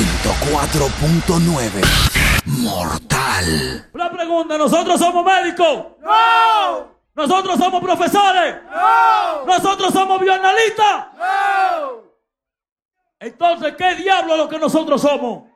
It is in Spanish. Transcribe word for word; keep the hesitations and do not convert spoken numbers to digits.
ciento cuatro punto nueve. Mortal. Una pregunta, ¿nosotros somos médicos? ¡No! ¿Nosotros somos profesores? ¡No! ¿Nosotros somos bioanalistas? ¡No! Entonces, ¿qué diablo es lo que nosotros somos?